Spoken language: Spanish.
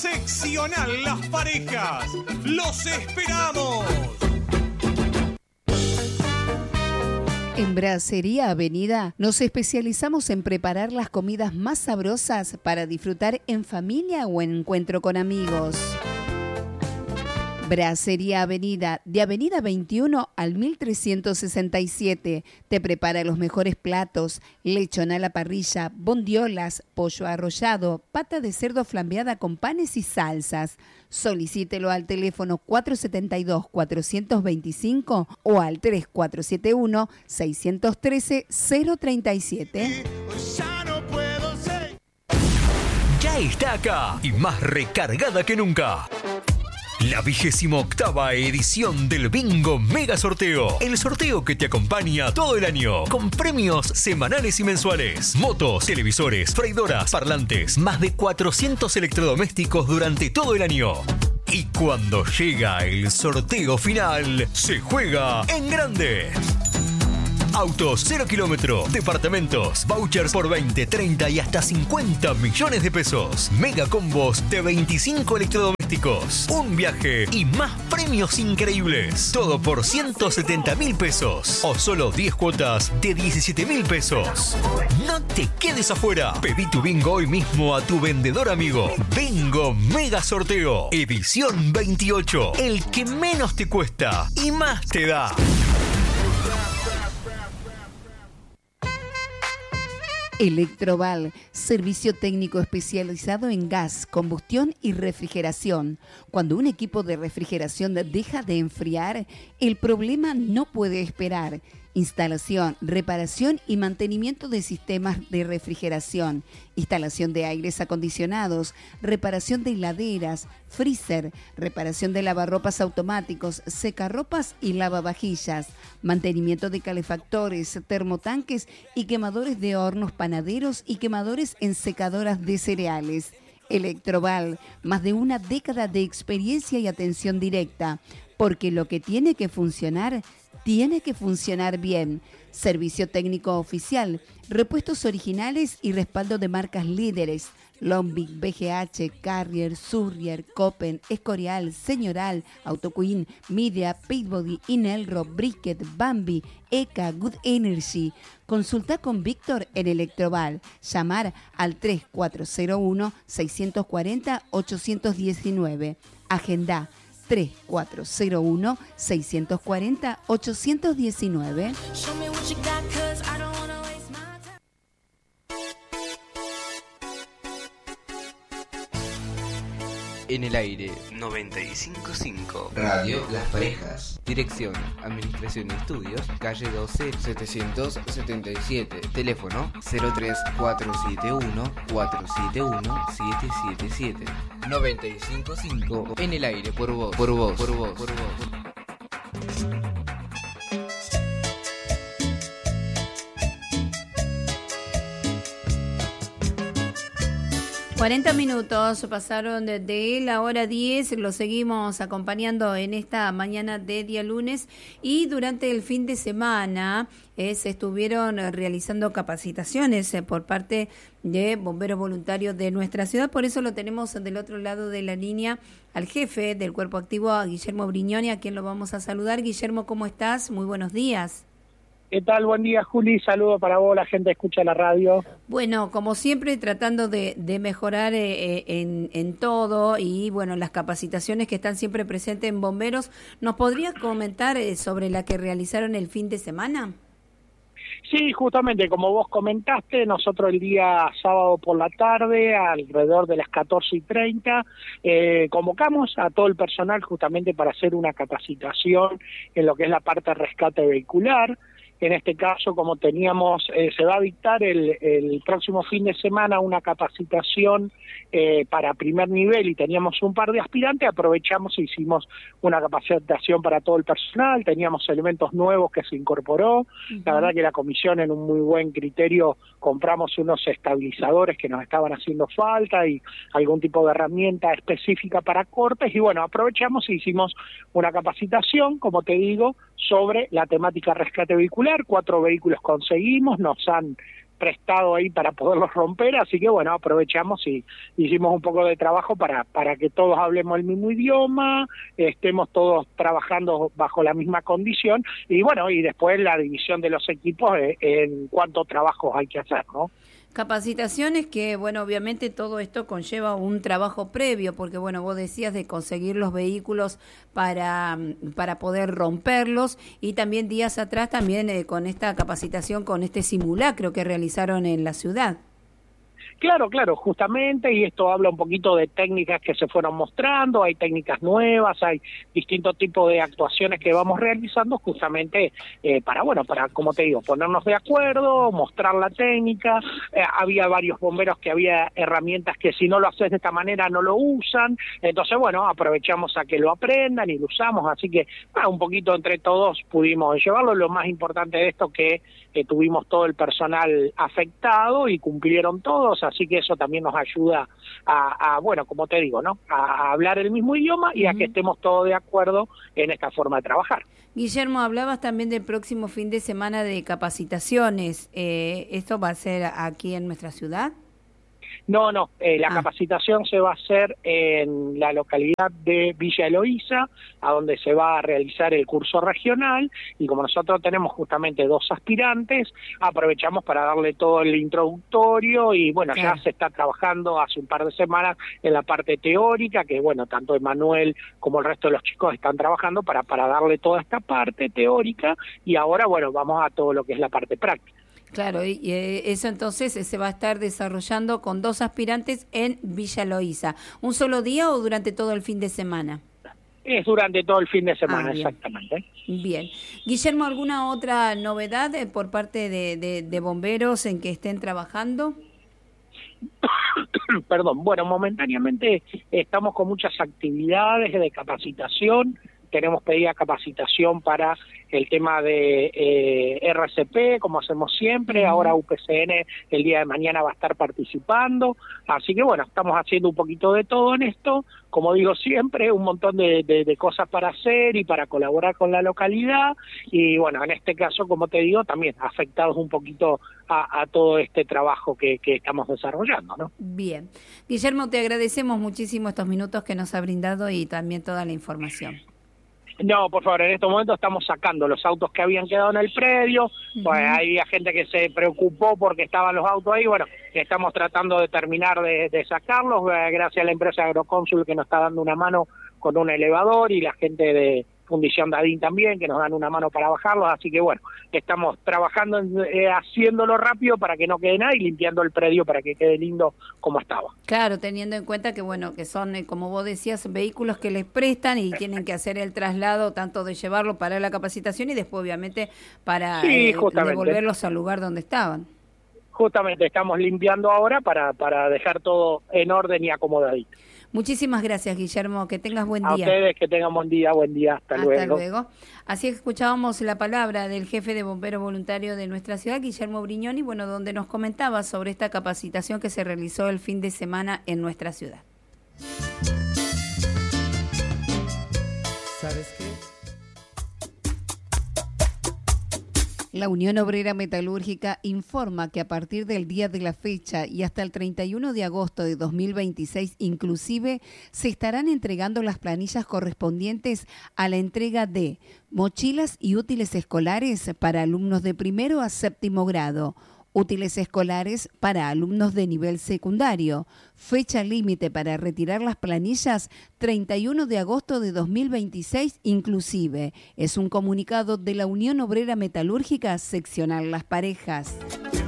Seccional Las Parejas. ¡Los esperamos! En Brasería Avenida nos especializamos en preparar las comidas más sabrosas para disfrutar en familia o en encuentro con amigos. Brasería Avenida, de Avenida 21 al 1367. Te prepara los mejores platos: lechón a la parrilla, bondiolas, pollo arrollado, pata de cerdo flambeada con panes y salsas. Solicítelo al teléfono 472-425 o al 3471-613-037. Ya está acá y más recargada que nunca. La 28ª edición del Bingo Mega Sorteo. El sorteo que te acompaña todo el año. Con premios semanales y mensuales. Motos, televisores, freidoras, parlantes. Más de 400 electrodomésticos durante todo el año. Y cuando llega el sorteo final, se juega en grande. Autos 0 kilómetros, departamentos, vouchers por 20, 30 y hasta 50 millones de pesos. Mega combos de 25 electrodomésticos, un viaje y más premios increíbles. Todo por 170.000 pesos o solo 10 cuotas de 17.000 pesos. No te quedes afuera. Pedí tu bingo hoy mismo a tu vendedor amigo. Bingo Mega Sorteo, edición 28. El que menos te cuesta y más te da. Electroval, servicio técnico especializado en gas, combustión y refrigeración. Cuando un equipo de refrigeración deja de enfriar, el problema no puede esperar. Instalación, reparación y mantenimiento de sistemas de refrigeración, instalación de aires acondicionados, reparación de heladeras, freezer, reparación de lavarropas automáticos, secarropas y lavavajillas, mantenimiento de calefactores, termotanques y quemadores de hornos panaderos y quemadores en secadoras de cereales. Electroval, más de una década de experiencia y atención directa, porque lo que tiene que funcionar bien. Servicio técnico oficial, repuestos originales y respaldo de marcas líderes: Lombic, BGH, Carrier, Surrier, Copen, Escorial, Señoral, Autoqueen, Midea, Pitbody, Inelro, Brisket, Bambi, ECA, Good Energy. Consulta con Víctor en Electroval. Llamar al 3401-640-819. Agenda 3401-640-819. En el aire 95.5 Radio Las Parejas. Dirección, Administración y Estudios, calle 12 777. Teléfono 03471 471 777. 95.5. En el aire por vos. 40 minutos pasaron de la hora 10, lo seguimos acompañando en esta mañana de día lunes, y durante el fin de semana se estuvieron realizando capacitaciones por parte de bomberos voluntarios de nuestra ciudad. Por eso lo tenemos del otro lado de la línea al jefe del Cuerpo Activo, a Guillermo Brignoni, a quien lo vamos a saludar. Guillermo, ¿cómo estás? Muy buenos días. ¿Qué tal? Buen día, Juli. Saludo para vos, la gente que escucha la radio. Bueno, como siempre, tratando de mejorar en todo, y bueno, las capacitaciones que están siempre presentes en bomberos. ¿Nos podrías comentar sobre la que realizaron el fin de semana? Sí, justamente, como vos comentaste, nosotros el día sábado por la tarde, alrededor de las 14:30, convocamos a todo el personal justamente para hacer una capacitación en lo que es la parte de rescate vehicular. En este caso, como teníamos, se va a dictar el próximo fin de semana una capacitación para primer nivel, y teníamos un par de aspirantes, aprovechamos e hicimos una capacitación para todo el personal. Teníamos elementos nuevos que se incorporó. La verdad que la comisión, en un muy buen criterio, compramos unos estabilizadores que nos estaban haciendo falta y algún tipo de herramienta específica para cortes, y bueno, aprovechamos e hicimos una capacitación, como te digo, sobre la temática rescate vehicular. 4 vehículos conseguimos, nos han prestado ahí para poderlos romper, así que bueno, aprovechamos y hicimos un poco de trabajo para que todos hablemos el mismo idioma, estemos todos trabajando bajo la misma condición, y bueno, y después la división de los equipos en cuántos trabajos hay que hacer, ¿no? Capacitaciones que, bueno, obviamente todo esto conlleva un trabajo previo, porque, bueno, vos decías de conseguir los vehículos para poder romperlos, y también días atrás también con esta capacitación, con este simulacro que realizaron en la ciudad. Claro, justamente, y esto habla un poquito de técnicas que se fueron mostrando, hay técnicas nuevas, hay distintos tipos de actuaciones que vamos realizando justamente para, como te digo, ponernos de acuerdo, mostrar la técnica. Había varios bomberos que había herramientas que si no lo haces de esta manera no lo usan, entonces bueno, aprovechamos a que lo aprendan y lo usamos, así que un poquito entre todos pudimos llevarlo. Lo más importante de esto que tuvimos todo el personal afectado y cumplieron todos, así que eso también nos ayuda a como te digo, ¿no? A hablar el mismo idioma y a que estemos todos de acuerdo en esta forma de trabajar. Guillermo, hablabas también del próximo fin de semana de capacitaciones. ¿Esto va a ser aquí en nuestra ciudad? No, la capacitación se va a hacer en la localidad de Villa Eloísa, a donde se va a realizar el curso regional, y como nosotros tenemos justamente 2 aspirantes, aprovechamos para darle todo el introductorio, y bueno, ya se está trabajando hace un par de semanas en la parte teórica, que bueno, tanto Emanuel como el resto de los chicos están trabajando para darle toda esta parte teórica, y ahora bueno, vamos a todo lo que es la parte práctica. Claro, y eso entonces se va a estar desarrollando con 2 aspirantes en Villa Eloísa. ¿Un solo día o durante todo el fin de semana? Es durante todo el fin de semana, exactamente. Bien. Guillermo, ¿alguna otra novedad por parte de bomberos en que estén trabajando? Perdón, bueno, momentáneamente estamos con muchas actividades de capacitación. Tenemos pedida capacitación para el tema de RCP, como hacemos siempre. Ahora UPCN el día de mañana va a estar participando. Así que bueno, estamos haciendo un poquito de todo en esto. Como digo siempre, un montón de cosas para hacer y para colaborar con la localidad. Y bueno, en este caso, como te digo, también afectados un poquito a todo este trabajo que estamos desarrollando, ¿no? Bien. Guillermo, te agradecemos muchísimo estos minutos que nos ha brindado y también toda la información. No, por favor, en estos momentos estamos sacando los autos que habían quedado en el predio. Pues había gente que se preocupó porque estaban los autos ahí. Bueno, estamos tratando de terminar de sacarlos, gracias a la empresa Agrocónsul que nos está dando una mano con un elevador, y la gente de Fundición Dadín también, que nos dan una mano para bajarlos. Así que bueno, estamos trabajando, haciéndolo rápido para que no quede nada y limpiando el predio para que quede lindo como estaba. Claro, teniendo en cuenta que bueno, que son, como vos decías, vehículos que les prestan y tienen que hacer el traslado tanto de llevarlo para la capacitación y después obviamente para devolverlos al lugar donde estaban. Justamente estamos limpiando ahora para dejar todo en orden y acomodadito. Muchísimas gracias, Guillermo, que tengas buen día. A ustedes que tengan buen día, hasta luego. Hasta luego. Así escuchábamos la palabra del jefe de bomberos voluntario de nuestra ciudad, Guillermo Brignoni, bueno, donde nos comentaba sobre esta capacitación que se realizó el fin de semana en nuestra ciudad. ¿Sabes qué? La Unión Obrera Metalúrgica informa que a partir del día de la fecha y hasta el 31 de agosto de 2026 inclusive, se estarán entregando las planillas correspondientes a la entrega de mochilas y útiles escolares para alumnos de 1º a 7º grado, útiles escolares para alumnos de nivel secundario. Fecha límite para retirar las planillas, 31 de agosto de 2026 inclusive. Es un comunicado de la Unión Obrera Metalúrgica Seccional Las Parejas.